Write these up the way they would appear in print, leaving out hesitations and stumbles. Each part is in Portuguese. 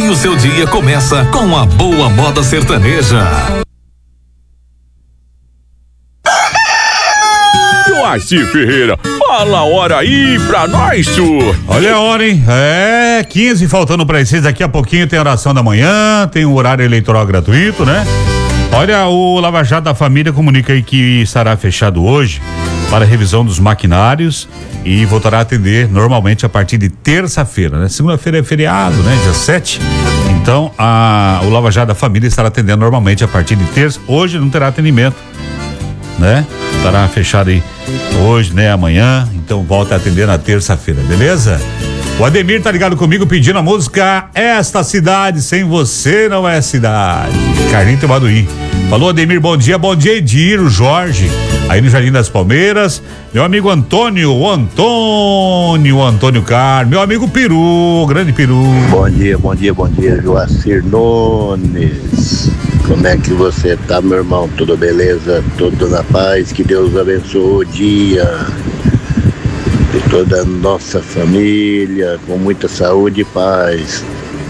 o seu dia começa com a boa moda sertaneja. Joaci Ferreira, fala a hora aí pra nós, senhor. Olha a hora, hein? 15 faltando pra vocês. Daqui a pouquinho tem oração da manhã, tem um horário eleitoral gratuito, né? Olha, o Lava Jato da Família comunica aí que estará fechado hoje para revisão dos maquinários e voltará a atender normalmente a partir de terça-feira, né? Segunda-feira é feriado, né? Dia 7. Então, o Lava Jato da Família estará atendendo normalmente a partir de terça. Hoje não terá atendimento, né? Estará fechado aí hoje, né? Amanhã, então volta a atender na terça-feira, beleza? O Ademir tá ligado comigo pedindo a música Esta Cidade Sem Você Não É Cidade, Carlinhos Baduí. Falou, Ademir, bom dia, Edir, o Jorge, aí no Jardim das Palmeiras, meu amigo Antônio Carlos, meu amigo Peru, grande Peru. Bom dia, Joacir Nunes. Como é que você tá, meu irmão? Tudo beleza? Tudo na paz? Que Deus abençoe o dia de toda a nossa família, com muita saúde e paz.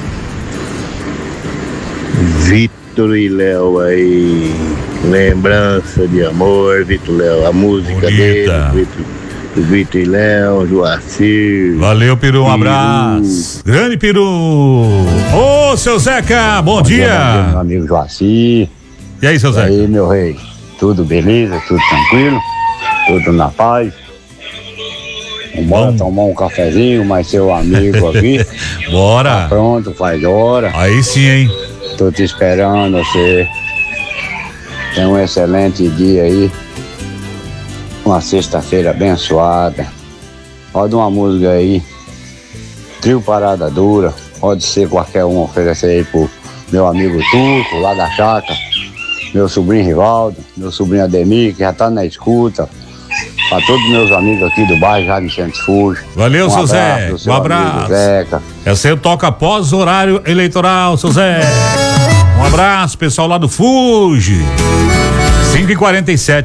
Vitor e Léo aí, lembrança de amor, Vitor e Léo, a música bonita dele, Vitor e Léo, Joacir. Valeu, Peru, um abraço. Grande Peru. Ô, seu Zeca, bom dia. Bom dia, meu amigo Joacir. E aí, seu Zeca? E aí, meu rei, tudo beleza, tudo tranquilo, tudo na paz? Bora tomar um cafezinho, mais seu amigo aqui. Bora. Tá pronto, faz hora. Aí sim, hein? Tô te esperando, você. Tem um excelente dia aí. Uma sexta-feira abençoada. Roda uma música aí. Trio Parada Dura. Pode ser qualquer um, oferecer aí pro meu amigo Turco, lá da chácara. Meu sobrinho Rivaldo, meu sobrinho Ademir, que já tá na escuta. Pra todos meus amigos aqui do bairro, já de Centifúgio. Valeu, seu Zé. Um abraço. Essa aí toca após o horário eleitoral, seu Zé. Um abraço, pessoal lá do Fuji. 5h47.